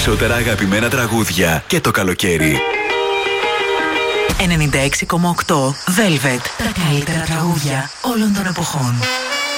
περισσότερα αγαπημένα τραγούδια και το καλοκαίρι. 96,8 Velvet. Τα καλύτερα τραγούδια όλων των εποχών.